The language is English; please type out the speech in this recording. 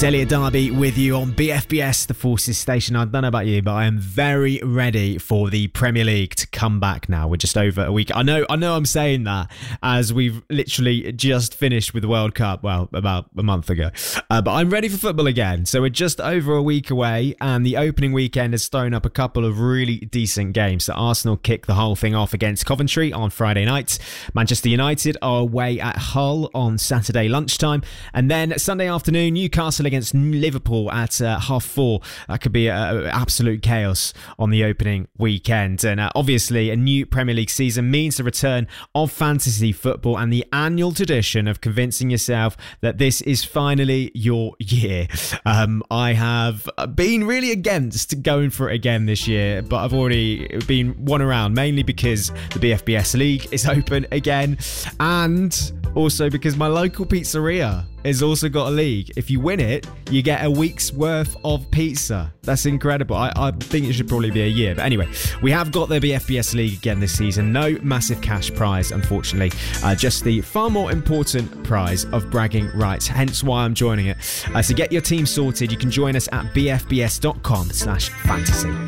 Elliot Darby with you on BFBS, the Forces Station. I don't know about you, but I am very ready for the Premier League to come back now. We're just over a week. I know I'm saying that as we've literally just finished with the World Cup, well, about a month ago. But I'm ready for football again. So we're just over a week away, and the opening weekend has thrown up a couple of really decent games. So Arsenal kick the whole thing off against Coventry on Friday night. Manchester United are away at Hull on Saturday lunchtime. And then Sunday afternoon, Newcastle against Liverpool at 4:30. That could be absolute chaos on the opening weekend. And obviously, a new Premier League season means the return of fantasy football and the annual tradition of convincing yourself that this is finally your year. I have been really against going for it again this year, but I've already been won around, mainly because the BFBS League is open again, and also because my local pizzeria has also got a league. If you win it, you get a week's worth of pizza. That's incredible. I think it should probably be a year. But anyway, we have got the BFBS League again this season. No massive cash prize, unfortunately. Just the far more important prize of bragging rights. Hence why I'm joining it. So get your team sorted. You can join us at bfbs.com/fantasy.